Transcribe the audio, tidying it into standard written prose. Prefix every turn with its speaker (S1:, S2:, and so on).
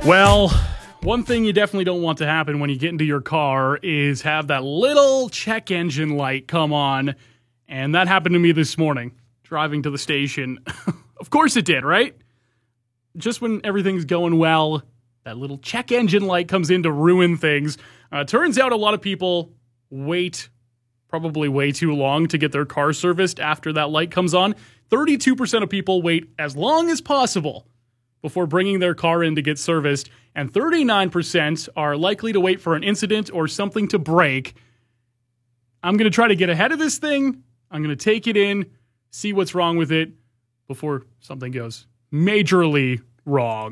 S1: Well, one thing you definitely don't want to happen when you get into your car is have that little check engine light come on. And that happened to me this morning, driving to the station. Of course it did, right? Just when everything's going well, that little check engine light comes in to ruin things. Turns out a lot of people wait probably way too long to get their car serviced after that light comes on. 32% of people wait as long as possible before bringing their car in to get serviced, and 39% are likely to wait for an incident or something to break. I'm going to try to get ahead of this thing. I'm going to take it in, see what's wrong with it before something goes majorly wrong.